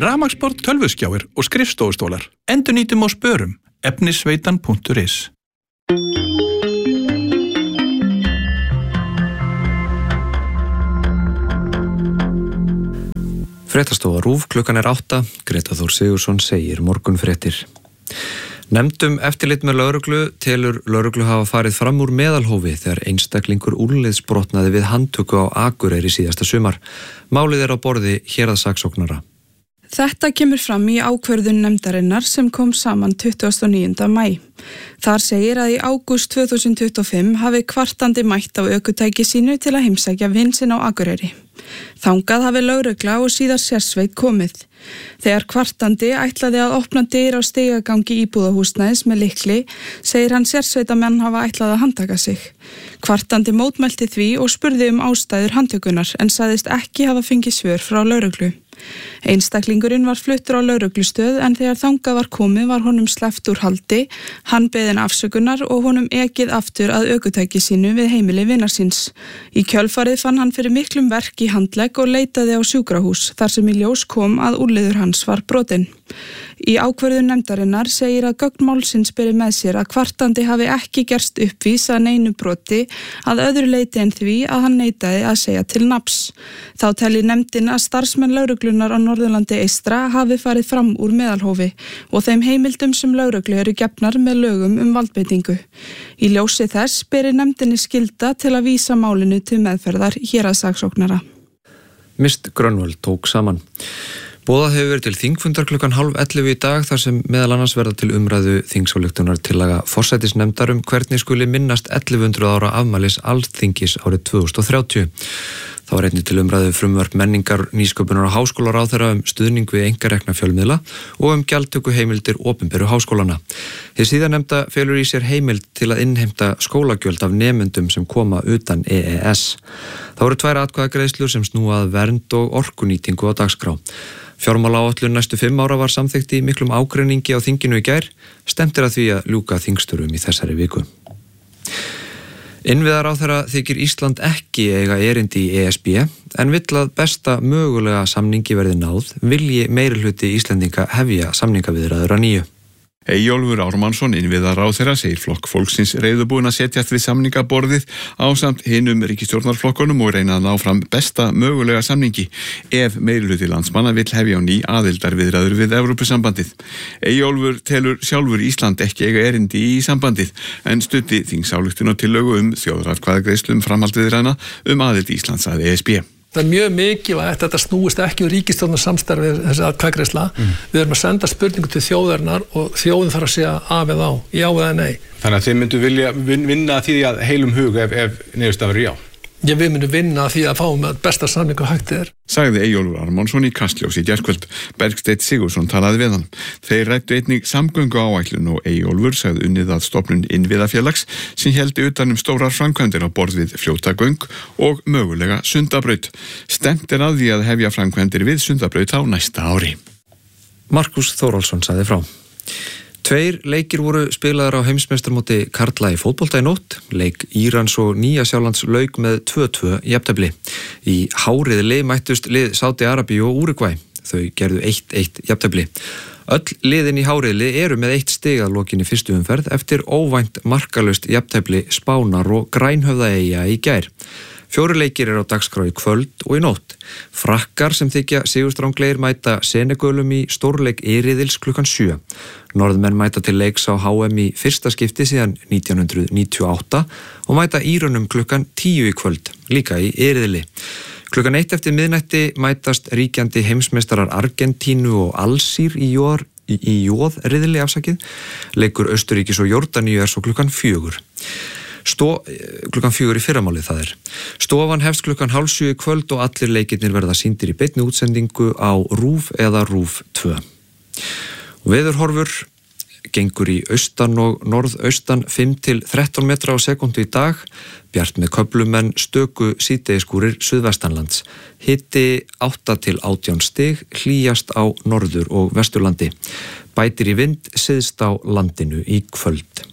rafmagnsborð, tölvuskjáir og skrifstofustólar. Endurnýtum og spörum. Efnisveitan.is. Fréttastofa RÚV, klukkan 8, Greta Þór Sigurðsson segir morgunfréttir. Nefndum eftirlit með lögreglu telur lögreglu hafa farið fram úr meðalhófi þegar einstaklingur úrliðsbrotnaði við handtöku á Akureyri síðasta sumar. Málið á borði héraðssaksóknara. Þetta kemur fram í ákvörðun nefndarinnar sem kom saman 29. maí. Þar segir að í ágúst 2025 hafi kvartandi mætt á ökutæki sínu til að heimsækja vin sinn á Akureyri. Þangað hafi lögregla og síðar sérsveit komið. Þegar kvartandi ætlaði að opna dyr á stigagangi íbúðahúsnæðis með lykli, segir hann sérsveitamenn hafa ætlað að handtaka sig. Kvartandi mótmælti því og spurði ástæður handtökunar en sagðist ekki hafa fengið svör frá lögreglu. Einstaklingurinn var fluttur á lögreglustöð en þegar þangað var komið var honum sleppt úr haldi, hann beðinn afsökunar og honum ekið aftur að ökutæki sínu við heimili vinar síns. Í kjölfarið fann hann fyrir miklum verk í handlegg og leitaði á sjúkrahús þar sem í ljós kom að úrliður hans var brotinn. Í ákvörðun nefndarinnar segir að gögn málsins beri með sér að kvartandi hafi ekki gerst uppvís að neinu broti að öðru leyti en því að hann neitaði að segja til nafns. Þá telji nefndin að starfsmenn lögreglunar á Norðurlandi eystra hafi farið fram úr meðalhófi og þeim heimildum sem lögreglu eru gefnar með lögum valdbeitingu. Í ljósi þess beri nefndinni skylda til að vísa málinu til meðferðar héraðssaksóknara. Mist Grönvöld tók saman. Boðað hefur verið til þingfundar klukkan 10:30 í dag þar sem meðal annars verða til umræðu þingsálykttunartillaga forsætisnefndar hvernig skuli minnast 1100 ára afmælis Alþingis árið 2030. Þá var einnig til umræðu frumvörp menningar, nýsköpunar og háskólaráðherra stuðning við einkarekna fjölmiðla og gjaldtöku heimildir opinberu háskólana. Hið síðarnefnda felur í sér heimild til að innheimta skólagjöld af nemendum sem koma utan EES. Það voru 2 atkvæðagreiðslur sem snúa að vernd og orkunýtingu á dagskrá. Fjármálaáætlun næstu 5 ára var samþykkt í miklum ágreiningi á þinginu í gær, stefnt að því að ljúka þingstörfum í þessari viku. Innviðaráðherra þykir Ísland ekki eiga erindi í ESB en vill að besta mögulega samningi verði náð vilji meirihluti Íslendinga hefja samningaviðræður að nýju. Eyjólfur Ármannsson, innviðaráðherra, segir flokk fólksins reiðubúinn að setjast við samningaborðið ásamt hinum ríkisstjórnarflokkunum og reyna að ná fram besta mögulega samningi ef meirihluti landsmanna vill hefja á ný aðildarviðræður við Evrópusambandið. Eyjólfur telur sjálfur Ísland ekki eiga erindi í sambandið en studdi þingsályktunartillögu þjóðaratkvæðagreiðslu framhaldsviðræðna aðild Íslands að ESB. Það er mjög mikilvægt að þetta snúist ekki ríkisstjórnarsamstarfi þessi atkvæðagreiðsla. Við erum að senda spurningu til þjóðarinnar og þjóðin þarf að segja af eða á, já eða nei. Þannig að þið myndu vilja vinna því að heilum hug ef niðurstaðan verður já? Já, við myndum vinna því að fáum að besta samningu hægt er. Sagði Eyjólfur Ármannsson í Kastljós í gærkvöld. Bergsteinn Sigurðsson talaði við hann. Þeir ræddu einnig samgönguáætlun og Eyjólfur sagði unnið að stofnun innviðafélags sem héldi utan stórar framkvæmdir á borð við fljótagöng og mögulega Sundabraut. Stefnt að því að hefja framkvæmdir við Sundabraut á næsta ári. Markus Þórólfsson sagði frá. 2 leikir voru spilaðar á heimsmeistarmóti karla í fótbolta í nótt. Leik Írans og Nýja-Sjálands lauk með 2-2 jafntefli. Í háriðli mættust lið Sádi-Arabíu og Úrúgvæ. Þau gerðu 1-1 jafntefli. Öll liðin í háriðli eru með 1 stig að lokinni fyrstu umferð eftir óvænt markalaust jafntefli Spánar og Grænhöfðaeyja í gær. 4 leikir á dagskrá í kvöld og í nótt. Frakkar sem þykja sigurstranglegir mæta Senegölum í stórleik riðils klukkan 7. Norðmenn mæta til leiks á HM í fyrsta skipti síðan 1998 og mæta Írunum klukkan 10 í kvöld, líka í riðli. Klukkan 1 eftir miðnætti mætast ríkjandi heimsmeistarar Argentínu og Alsír í jóðriðli afsakið. Leikur Austurríkis og Jórdaníu svo klukkan 4. Klukkan 4 í fyrramálið það er. Stofan hefst klukkan 6:30 í kvöld og allir leikirnir verða sýndir í beinni útsendingu á RÚV eða RÚV 2. Veðurhorfur gengur í austan og norðaustan 5-13 metra á sekúndu í dag, bjart með köflum en stöku síðdegiskúrir suðvestanlands. Hiti 8-18 stig, hlýjast á norður- og vesturlandi. Bætir í vind syðst á landinu í kvöld.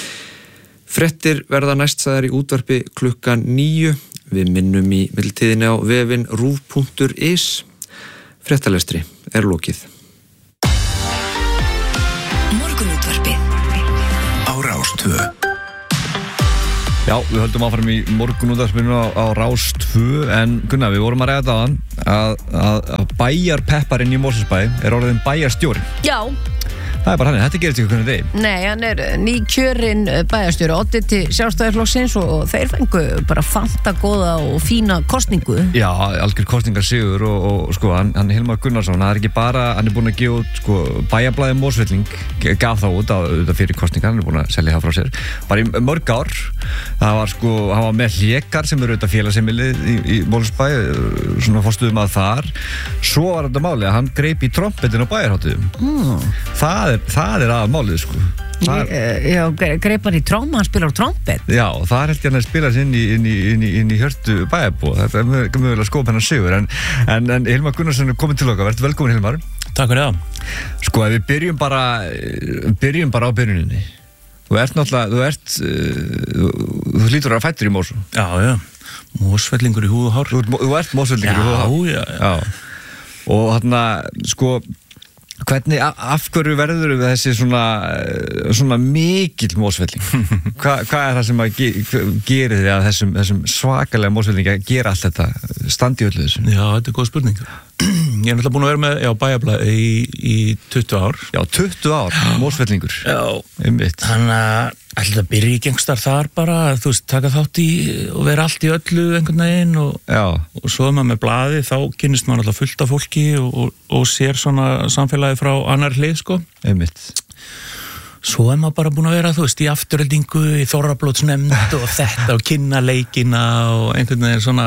Fréttir verða næstsagðar í útvarpi klukkan 9. Við minnum í millitíðinni á vefinn rúv.is. Fréttalestri lokið. Morgunútvarpið á Rás 2. Já, við höldum áfram í morgunútvarpinu á Rás 2 en Gunnar, við vorum að ræða á hann að bæjarpepparinn í Mosfellsbæ orðinn bæjarstjóri. Já. Það bara þannig, þetta gerist ekki hvernig degi. Nei, hann nýkjörinn bæjarstjóri, oddviti Sjálfstæðisflokksins og þeir fengu bara fanta góða og fína kosningu. Já, algjör kosningarsigur og sko, hann Hilmar Gunnarsson, hann hann búinn að gefa út, sko, bæjarblaðið Mosfelling, gaf það út auðvitað fyrir kosningar, hann búinn að selja það frá sér. Bara í mörg ár, það var sko, hann var með Hlékar sem auðvitað félagsheimilið í Mosfellsbæ, svona fórstuðum að þar. Svo var þetta máli að hann greip í trompetin á bæjarhátíðum. Það er aðmálið, sko. Já, greip hann í hann spilar á trompet. Já, það held ég hann að spila sér inn í hjörtu bæjarbúa. Þetta er mögulega skóp hennar sigur. En Hilmar Gunnarsson komið til okkar. Vertu velkomin, Hilmar. Takk fyrir það. Sko, ef við byrjum bara á byrjuninni. Þú hlýtur að vera fættur í Mosó. Já. Mosfellingur í húð og hár. Þú ert Mosfellingur í húð og hár. Já. Og þarna, sko, hvernig, af hverju verður við þessi svona mikill Mosfelling? Hvað er það sem að gerir þig að þessum svakalega Mosfellingi að gera allt þetta, standi öllu þessu? Já, þetta er góð spurning. Ég er náttúrulega búin að vera með bæjarblaði í 20 ár. Já, 20 ár, Mosfellingur. Já, þannig að alltaf byrja í gengstar þar bara, þú veist, taka þátt í og vera allt í öllu einhvern veginn og svo er maður með blaði, þá kynnist maður alltaf fullt af fólki og sér svona samfélagi frá annar hlið, sko. Svo er maður bara búin að vera, þú veist, í afturöldingu, í Þorrablótsnefnd og þetta og kynna leikina og einhvern veginn svona,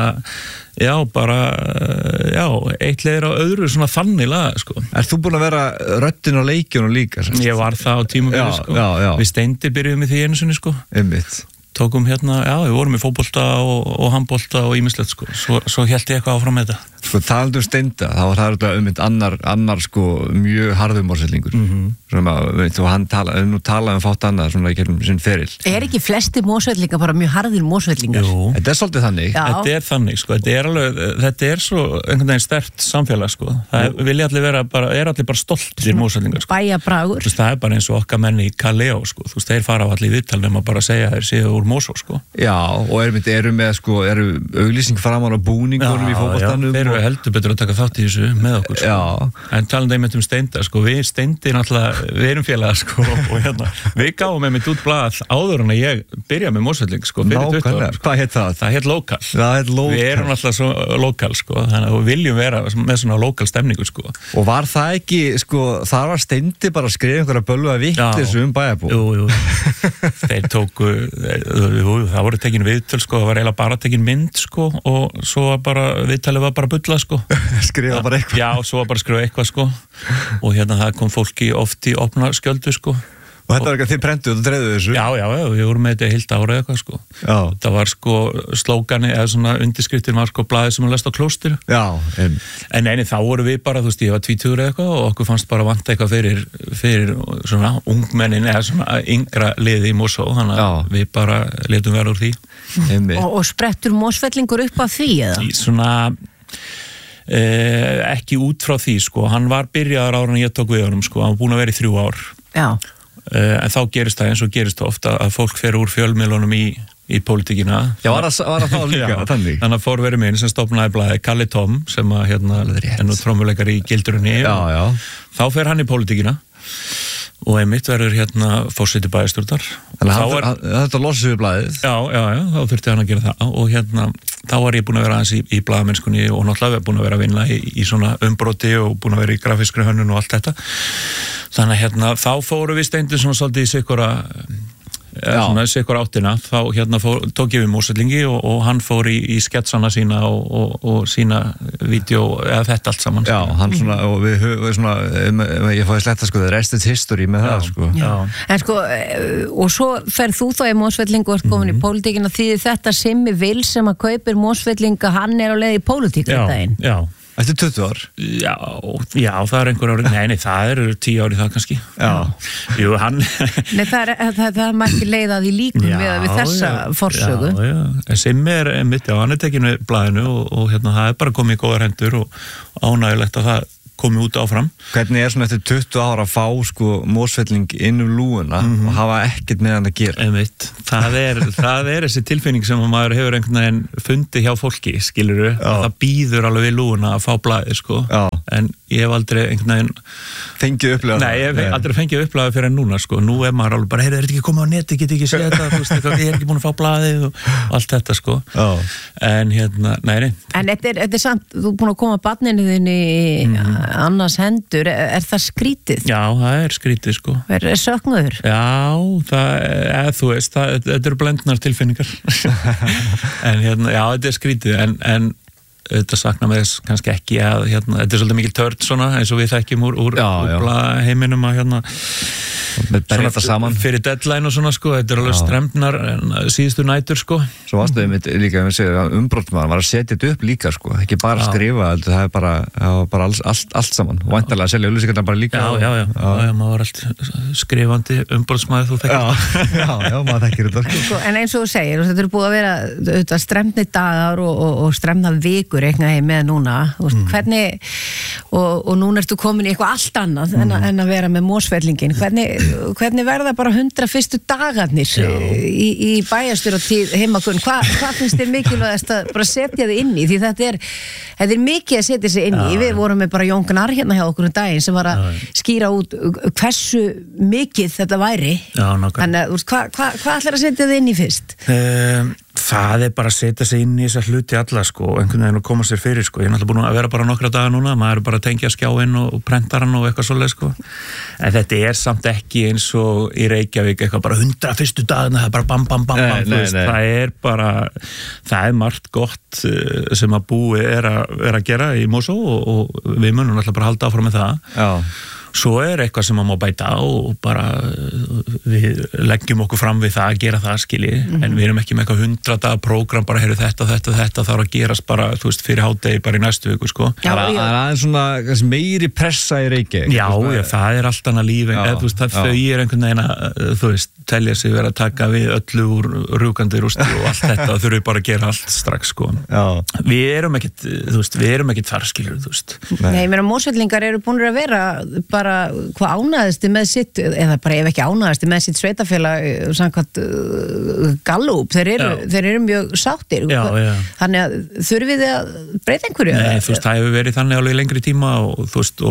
eitt leiðir á öðru svona þannig laga, sko. Er þú búin að vera röddin á leikjunum líka? Ég var það á tímabili, sko. Já. Við Steindi byrjuðum í því einu sinni, sko. Tókum við vorum í fótbolta og handbolta og ýmislegt, sko. Svo hélt ég eitthvað áfram með þetta. Sko, talandi Steinda, þá var það annar sko, mjög harður Mosfellingur. Og hann talaði fátt annað svona í gegnum sinn feril. Er ekki flesti Mosfellingar bara mjög harðir Mosfellingar? Jú. Þetta er svolítið þannig. Þetta er þannig, sko. Þetta er svo einhvern veginn sterkt samfélag, sko. Það vilja allir allir bara stoltir Mosfellingar, sko. Bæjabragur. Það er bara eins og okkar menni í Kaleo, sko. Þú veist, þeir fara á allir í viðtal nema bara að segja þeir séu úr Mosó, sko. Já, og eru auglýsing framan á búningunum í fótboltanum. Þeir eru heldur betur að taka þátt í þessu með okkur, sko. En talandi einmitt Steinda, sko, við Steindi náttúrulega, við erum félagar, sko, og við gáum einmitt út blað áður en að ég byrja með Mosfelling, sko, fyrir 20 ára. Hvað hétt það? Það hétt Lokal. Við erum alltaf svo lokal, sko, þannig að við viljum vera með svona lokal stemningu, sko. Og var það ekki, sko, þar var Steindi bara að skrifa einhverja bölva vitleysu bæjarbú? Jú. Þeir tóku, það voru tekin viðtöl, sko, það var eiginlega bara tekin mynd, sko, og svo viðtalið var bara bulla, sko. Skrifa bara eitthvað. Já, svo var bara skrifa eitthvað, sko. Og það kom fólki oft í opna skjöldu, sko. Og þetta var eitthvað þið prentuð og dreifðu þessu? Já, við vorum með þetta heilt ára eitthvað, sko. Já. Þetta var, sko, slógani eða svona undirskriftin var, sko, blaðið sem að lesta á Klóstir. Já. En þá voru við bara, þú veist, ég var 20 eitthvað og okkur fannst bara vanta eitthvað fyrir svona ungmennin eða svona yngra liði í Mosó, þannig að við bara letum vera úr því. Og sprettur Mosfellingur upp af því, eða? Svona ekki út frá því, sko. Hann var byrjaðar ára en ég tók við honum, sko. Hann var búin að vera í 3 ár. Já. En þá gerist það eins og gerist ofta að fólk fer úr fjölmiðlunum í pólitíkina. Já, var það þá líka þannig? Þannig að forveri minn sem stofnaði blaðið, Kalli Tom, sem er nú trommuleikari í Gildrunni. Já. Þá fer hann í pólitíkina og einmitt verður forseti bæjarstjórnar. Þannig að þetta losið við blaðið? Já, þá þurfti hann að gera það og þá var ég búin að vera aðeins í blaðamennskunni og náttúrulega búin að vera að vinna í svona umbroti og búin að vera í grafískri hönnun og allt þetta. Þannig að þá fóru við Steindi svona svolítið í sikkur áttina, þá tók ég við Mosfellingi og hann fór í sketsana sína og sína vídeo eða þetta allt saman. Já, hann svona, og við svona, ég fóði sletta, sko, the rest is history með það, sko. Já. En sko, og svo ferð þú þá í Mosfelling og ert komin í pólitíkina, því þetta Simmi Vil sem að kaupir Mosfelling, hann er á leið í pólitík þetta einn. Já. Eftir 20 ár? Já, það einhver ári, nei, það eru 10 ári það kannski. Já. Jú, hann... Nei, það er ekki leiðað í líkum við þessa forsögu. Já, Simmi mitt, hann tekinn við blaðinu og hérna, það bara komið í góðar hendur og ánægilegt að það komið út áfram. Hvernig svona eftir 20 ára að fá mósfelling inn lúuna og hafa ekkert með hann að gera? Einmitt. Það er þessi tilfinning sem maður hefur einhvern veginn fundið hjá fólki, skilurðu, að það býður alveg við lúuna að fá blaðið, en ég hef aldrei einhvern veginn fengið upplega. Nei, ég hef aldrei fengið upplega fyrir en núna, Nú er maður alveg bara, er þetta ekki komið á neti, get ekki séð þetta, ég er ekki búin að fá blaðið og allt þetta, En hérna, nei. En þetta er samt, þú er búin að koma barninu þinni annars hendur, er það skrítið? Já, það er skrítið, Er söknuður? Já, þú veist, þetta eru blendnar tilfinningar. En hérna, já, þetta er skrítið, en þetta sakna með þess kannski ekki að hérna, þetta er svolítið mikil törn svona, eins og við þekkjum úr heiminum að hérna svona fyrir deadline og svona þetta er alveg stremnar síðustu nætur Svo varstu við líka umbrotsmaður var að setja þetta upp líka ekki bara skrifa, það er bara allt saman og væntanlega að selja auglýsingarnar bara líka Já, maður var allt skrifandi umbrotsmaður þú þekkir Já, maður þekkir þetta En eins og þú segir, þetta er búið að vera stremni dagar og stremna vikur eitthvað með núna hvernig, og núna ertu komin í eitthvað allt annað en að vera með mósfellingin hvernig verða bara 100 fyrstu dagarnir í bæjarstjóratíð heimakunn, hvað finnst þér mikilvægast að bara setja þið inn í, því þetta er mikið að setja sig inn í, við vorum með bara Jón Gnarr hérna hjá okkur daginn sem var að skýra út hversu mikið þetta væri, þannig að hvað ætlar að setja þið inn í fyrst? Það er bara að setja sig inn í þessa hluti alla einhvern veginn og koma sér fyrir ég er náttúrulega búin að vera bara nokkra daga núna maður er bara að tengja skjáinn og prentaran og eitthvað svoleið en þetta er samt ekki eins og í Reykjavík eitthvað bara 100 fyrstu dagina það er bara bam það er bara það er margt gott sem að búi er að gera í Mosó og við munum alltaf bara halda áfram með það Svo er eitthvað sem maður má bæta og bara við leggjum okkur fram við það að gera það en við erum ekki með eitthvað 100 daga prógram bara heyrðu þetta þarf að gerast bara þú veist fyrir hádegi bara í næstu viku Það er aðeins svona meiri pressa í Reykjavík Já, það er allt annað líf en þú veist þau er einhvern veginn að þú veist telja sig vera að taka við öllu úr rúkandi rústi og allt þetta þurfum við bara að gera allt strax Við erum ekkert þar skilur þú veist Nei, ég meina mósvellingar eru búinir að vera bara hvað ánæðasti með sitt eða bara ef ekki ánæðasti með sitt sveitafélag samkvæmt Gallup þeir eru mjög sáttir þannig að þurfið þið að breyta einhverju Nei, þú veist, það hefur verið þannig alveg lengri tíma og þú veist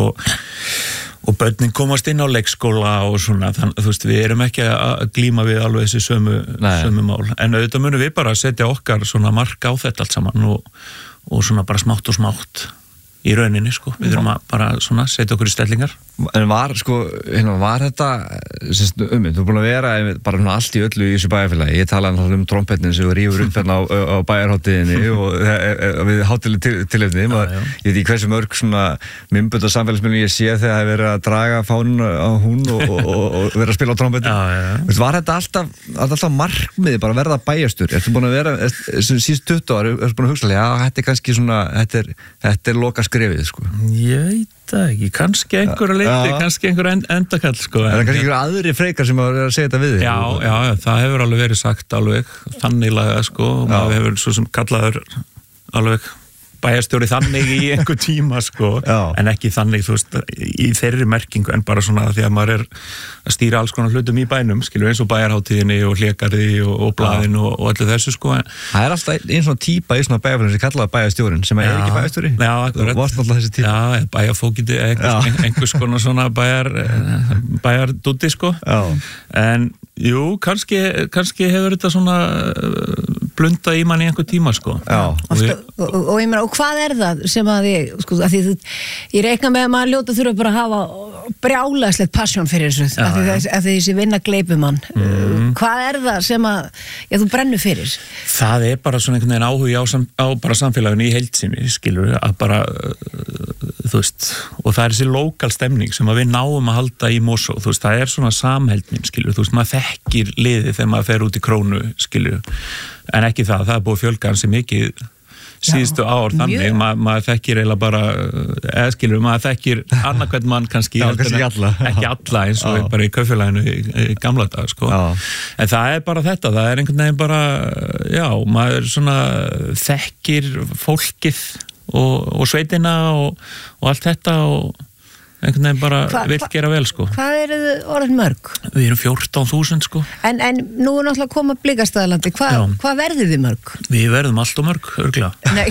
og börnin komast inn á leikskóla og svona, þannig þú veist, við erum ekki að glíma við alveg þessi sömu mál en auðvitað munum við bara að setja okkar svona mark á þetta allt saman og svona bara smátt og smátt í rauninni, við þurfum að bara svona setja okkur í stellingar En var þetta þú er búin að vera bara allt í öllu í þessu bæjarfélagi ég talaði trompetin sem við rífur upp hérna á bæjarháttíðinni og við hátíðlega tilefni ég veit ekki hversu mörg svona mymböld og samfélagsmiðlum ég sé þegar það er verið að draga fánun á hún og vera að spila á trompetin Var þetta alltaf markmiði bara að verða bæjarstjóri ertu búin að vera síðust 20 ári ertu búin að hugsa þetta er kannski svona þetta er loka skrefið Ég veit það ekki, kannski einhverja liti, kannski einhverja endakall Er það kannski einhverja aðri freikar sem að segja þetta við þig? Já, það hefur alveg verið sagt alveg þannig laga maður hefur svo sem kallaður alveg bæjarstjóri þannig í einhver tíma en ekki þannig þú veist í þeirri merkingu en bara svona því að maður er að stýra alls konar hlutum í bænum skilur eins og bæjarháttíðinni og hlékarði og blaðin og öllu þessu Það er alltaf einn svona típa í svona bæjarfélagin sem kallaða bæjarstjórin sem er ekki bæjarstjóri Já, akkurat Varst alltaf þessi típa Já, bæjarfókiti einhvers konar svona bæjardúti en jú, kannski hefur þetta svona blunda í mann í einhver tíma og ég meina, og hvað er það sem að ég reikna með að maður ljóta þurfa bara að hafa brjálæslegt passion fyrir þessu að þessi vinna gleipumann hvað er það sem að þú brennur fyrir? Það er bara svona einhvern veginn áhugi á bara samfélaginu í heild sinni skilur að bara þú veist, og það er þessi lokal stemning sem að við náum að halda í Mosó þú veist, það er svona samheldnin skilur þú veist, maður þekkir liðið þegar maður fer út í Krónu skilur en ekki það er búið fjölga ansi mikið síðustu ár þannig, maður þekkir eiginlega bara, eða skilur, maður þekkir annarkvæmt mann kannski, kannski ekki alla eins og bara í kaupfélaginu í gamla dag, sko. En það bara þetta, það einhvern veginn bara, maður svona þekkir fólkið og sveitina og allt þetta og einhvern veginn bara vill gera vel, sko. Hvað þið orðin mörg? Við erum 14.000, sko. En nú náttúrulega koma Blikastaðalandi, hvað verðið þið mörg? Við verðum allt og mörg, örglega. Nei,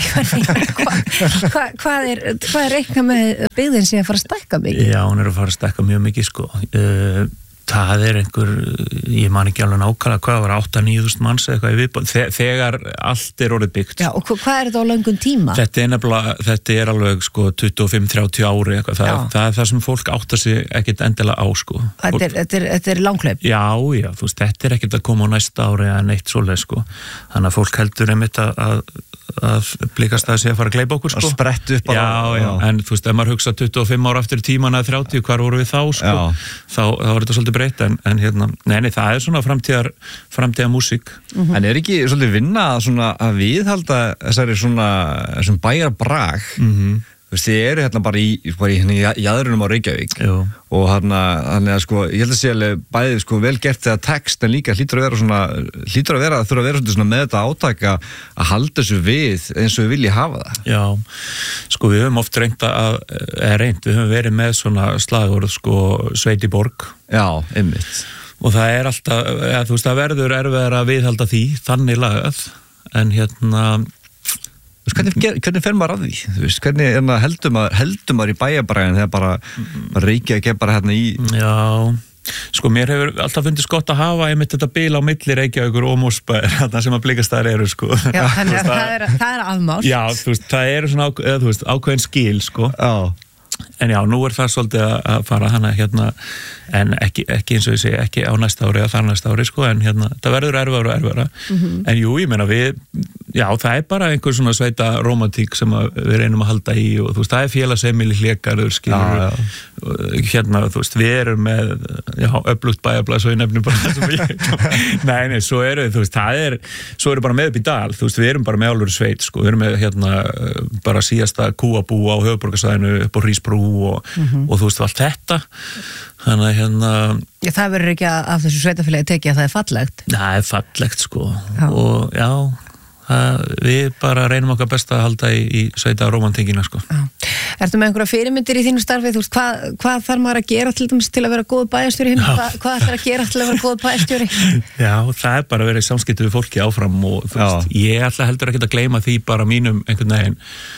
hvað er reikna með byggðin sem að fara að stækka mikið? Já, hún að fara að stækka mjög mikið, sko. Það einhver, ég man ekki alveg nákvæmlega hvað var 8-9.000 manns eða eitthvað í viðbót, þegar allt orðið byggt. Já, og hvað þetta á löngum tíma? Þetta alveg sko 25-30 ári eitthvað, það það sem fólk áttar sig ekkert endilega á, sko. Þetta langhlaup? Já, þú veist, þetta ekkert að koma á næsta ári eða neitt svoleið, sko. Þannig að fólk heldur einmitt að Blikastaði sé að fara að gleypa okkur, sko. Að spretta upp já, en þú veist, ef maður hugsa 25 ára eftir tíman eða 30, hvar voru við þá, sko? Þá var þetta svolítið breytt, en hérna, nei, það svona framtíðar músík. En ekki svolítið vinna að viðhalda þessum bæjarbrag? Þið eru hérna bara í jaðrunum á Reykjavík og þannig að sko, ég held að sé alveg bæðið sko vel gert þegar text en líka hlýtur að vera svona með þetta átaka að halda þessu við eins og við vilja hafa það. Já, sko við höfum oft við höfum verið með svona slagorð sko sveit í borg. Já, einmitt. Og það alltaf, þú veist, það verður erfiðar að viðhalda því, þannig lagað, en hérna Hvernig fer maður að því? Þú veist, hvernig heldur maður í bæjarbræðin þegar bara Reykjavík bara hérna í... Já, sko mér hefur alltaf fundist gott að hafa einmitt þetta bil á milli Reykjavíkur og Mosbæ, þarna sem að Blikastaðir eru, sko. Já, þannig að það afmált. Já, þú veist, það svona ákveðin skil, sko. Já. En já, nú það svolítið að fara hana hérna, en ekki eins og ég segi, ekki á næsta ári eða þar næsta ári, sko, en hérna, það verður erfara. En jú, ég meina það bara einhver svona sveita romantík sem við reynum að halda í og þú veist, það félagsheimili hlékarður, skilur, hérna, þú veist, við erum með, öflugt bæjarblað, svo ég nefnir bara það sem ég, nei, svo þú veist, svo bara með upp í dal, þú veist, við erum bara með álur sveit, sko, við erum með, hérna, bara síðasta kúabú á höfuðborgarsvæðinu upp á Hrísbrú og þú veist, allt þetta, þannig að hérna... Já, það verður ekki af þessu sveitafélagi tekið að það fallegt? Það fallegt, sko, og já, við bara reynum okkar best að halda í sveita romantíkina, sko. Já. Ertu með einhverja fyrirmyndir í þínu starfi, þú veist, hvað þarf maður að gera til dæmis til að vera góð bæjarstjóri hinn? Hvað ætlar að gera til að vera góð bæjarstjóri? Já, það bara að vera í samskipti við fólki áfram og þú veist, ég ætla heldur ekki að gleyma því bara mínum einhvern veginn,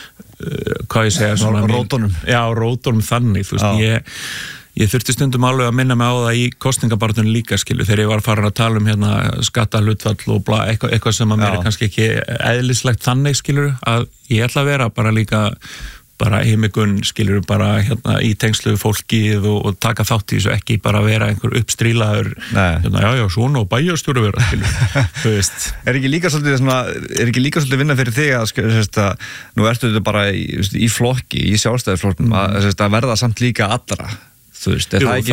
hvað ég segja, svona rótunum. Já, rótunum þannig, þú veist, ég þurfti stundum alveg að minna mig á það í kosningabartunum líka, skilu, þegar ég var farin að tala hérna skattahlutfall og eitthvað sem að mér kannski ekki eðlislegt þannig, skilur, að ég ætla að vera bara líka bara heimigunn, skilur, bara hérna í tengslu fólkið og taka þátt í þessu, ekki bara vera einhver uppstrílaður hérna, já, svona og bæjarstjóri vera, skilur, þú veist. Er ekki líka svolítið vinna fyrir þig að nú ertu þetta bara í flokki, í sjálfstæðisflokknum, að verða samt líka allra? Þú veist,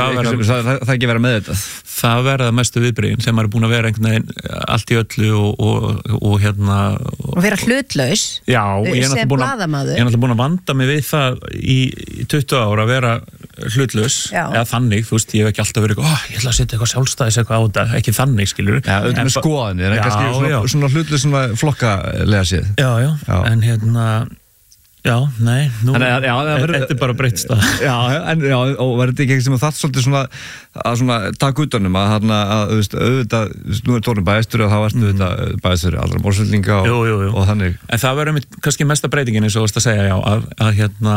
það ekki vera með þetta? Það verða mestu viðbrigðin sem maður búin að vera einhvern veginn allt í öllu og hérna... Og vera hlutlaus? Já, ég sem blaðamaður? Ég búin að vanda mig við það í 20 ára að vera hlutlaus, eða þannig, þú veist, ég hef ekki alltaf verið ég ætla að setja eitthvað sjálfstæðis eitthvað á þetta, ekki þannig, skilur. Já, auðvitað með skoðanir, en kannski svona hlutlaus svona flokkalega séð. Já, en hérna... Já, nei, þetta bara breytt stað. Já, og verður þetta ekki eitthvað sem það svolítið svona taka utanum að auðvitað, nú Tórin bæjarstjóri og þá ertu auðvitað bæjarstjóri allra Mosfellinga og þannig. En það verður kannski mesta breytingin eins og varst að segja, já, að hérna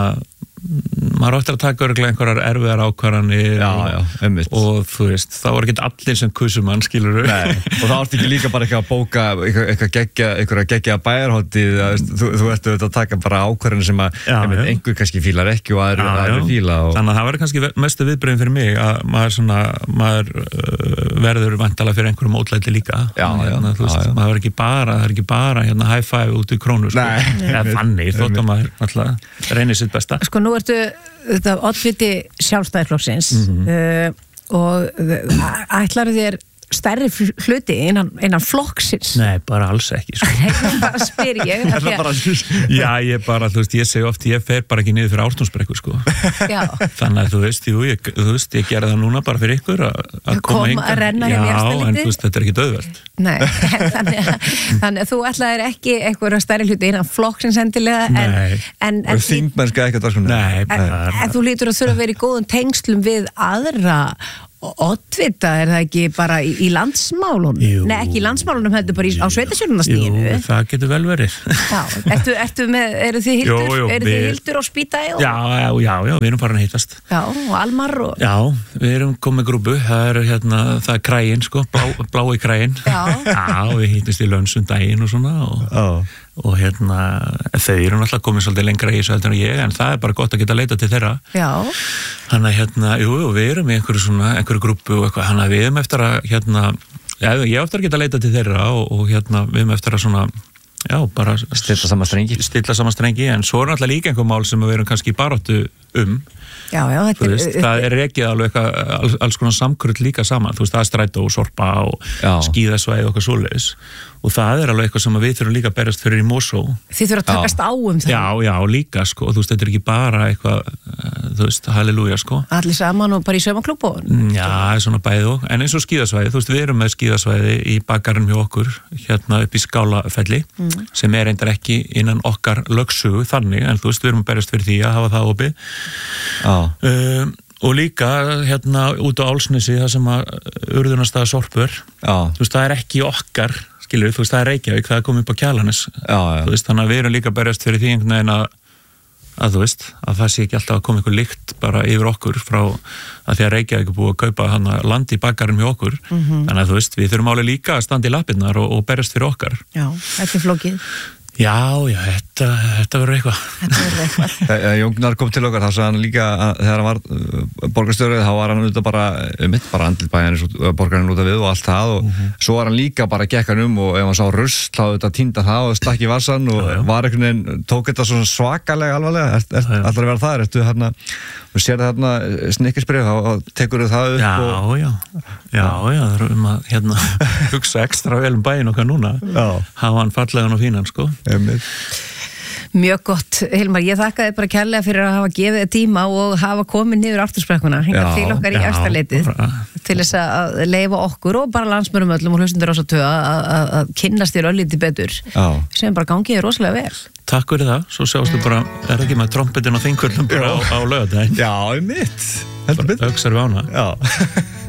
maður áttur að taka örgulega einhverjar erfiðar ákvarðanir og þú veist, þá var ekki allir sem kusum hann, skilur við. Og það átti ekki líka bara eitthvað að bóka einhverja geggja bæjarhátíð, þú ert auðvitað að taka bara ákvarðanir sem að einhver kannski fílar ekki og aðrir fíla. Þannig að það verður kannski mestu viðbrigðin fyrir mig að maður verður væntanlega fyrir einhverjum mótlæti líka. Það er ekki bara high five út í krónu, þannig, þótt að maður alltaf reynir sitt besta. Sko nú ertu oddviti sjálfstæðisflokksins og ætlar þér stærri hluti innan flokksins? Nei, bara alls ekki sko. Nei, bara spyr ég Já, ég bara, þú veist, ég segi oft ég fer bara ekki niður fyrir Ártúnsbrekku sko. Þannig að þú veist, ég gerði það núna bara fyrir ykkur að koma hingað. Að renna hérna í eftirlitið. Já, en þú veist, þetta ekki auðvelt. Nei, þannig að þú ætlaðir ekki eitthvað stærri hluti innan flokksins endilega en þingmennska ekkert var svona. En þú lítur að þurfa að vera í góðum tengslum við aðra oddvita, það ekki bara í landsmálunum? Nei, ekki í landsmálunum, heldur bara á sveitarstjórnarstiginu. Jú, það getur vel verið. Eru þið Hildur á Spítæ? Já, við erum farin að hittast. Já, og Almar og... Já, við erum komið grúpu, það er Kræin, sko, blái Kræin. Já, við hittist í Lönsundaginn og svona og þau eru náttúrulega komið svolítið lengra í þessu heldur en ég, en það er bara gott að geta leita til þeirra. Já. Þannig að við erum í einhverju grúpu og eitthvað, þannig að við erum eftir að ég eftir að geta leita til þeirra og við erum eftir að svona bara stilla saman strengi, en svo er náttúrulega líka einhver mál sem við erum kannski í baráttu Já, það er rekið alveg alls konar samkrull líka saman, þú veist, það er strætó og sorpa og skíðasvæði og eitthvað svoleiðis og það er alveg eitthvað sem við þurfum líka að berast fyrir í Mosó. Þið þurfum að takast á það. Já, líka, sko, þú veist, þetta er ekki bara eitthvað, þú veist, halleluja, sko. Allir saman og bara í saumaklúbb og... Já, svona bæði og, en eins og skíðasvæði, þú veist, við erum með skíðasvæði í bakgarinn hjá okkur, upp í Skálafelli, sem er reyndar ekki innan okkar lögsugu þannig, en þú veist, við erum að berast fyrir því að hafa það opið. Og líka út á Álsnesi það sem að urðunarstaða Sorpur, þú veist, það er ekki okkar, skilur, þú veist, það er Reykjavík, það er komið upp á Kjalarnes, þú veist, þannig að við erum líka berjast fyrir því einhvern veginn að þú veist, að það sé ekki alltaf að koma einhver lykt bara yfir okkur frá að því að Reykjavík er búið að kaupa land í bakgarinn hjá okkur, þannig að þú veist, við þurfum alveg líka að standa í lappirnar og berjast fyrir okkar. Já, þetta er flókið. Já, þetta verður eitthvað. Jón Gnarr kom til okkar, þá sagði hann líka að þegar hann var borgarstjóri, þá var hann auðvitað bara andlit bæjarins borgarinn út af við og allt það og svo var hann líka bara gekkan og ef hann sá rusl, þá auðvitað týnda það og stakk í vassan og var einhvern veginn, tók þetta svona svakalega alvarlega, allar að vera það, ertu þú sér það snikkersbréf, þá tekur það upp Já, það er að hugsa ekstra vel bæinn okkar núna, hafa hann fallegan og fínan, sko. Mjög gott, Hilmar, ég þakka þið bara kærlega fyrir að hafa gefið þið tíma og hafa komið niður Ártúnsbrekkuna hingað til okkar í Efstaleitið til þess að leyfa okkur og bara landsmönnum öllum og hlustundur Rás á 2 að kynnast þér öllítið betur sem bara gangiði rosalega vel. Takk fyrir það, svo sjástu bara, er ekki með trompetin og þingurlum bara á laugardaginn. Já, mitt. Öxar við ána. Já.